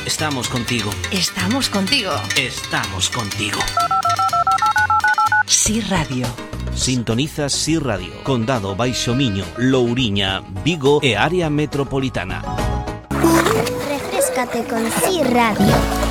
Estamos contigo. Estamos contigo. Estamos contigo. Si Radio. Sintonizas Si Radio, Condado Baixo Miño, Louriña, Vigo e área metropolitana. Refréscate con Si Radio.